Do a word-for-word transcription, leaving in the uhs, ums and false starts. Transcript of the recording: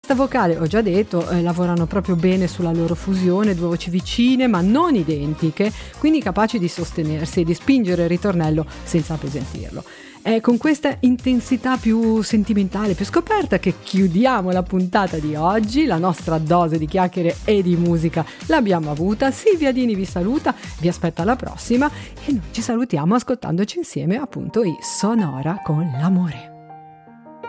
questa vocale, ho già detto, eh, lavorano proprio bene sulla loro fusione, due voci vicine ma non identiche, quindi capaci di sostenersi e di spingere il ritornello senza appesantirlo. È con questa intensità più sentimentale, più scoperta, che chiudiamo la puntata di oggi. La nostra dose di chiacchiere e di musica l'abbiamo avuta. Silvia Dini vi saluta, vi aspetta alla prossima e noi ci salutiamo ascoltandoci insieme appunto i Sonora con l'amore.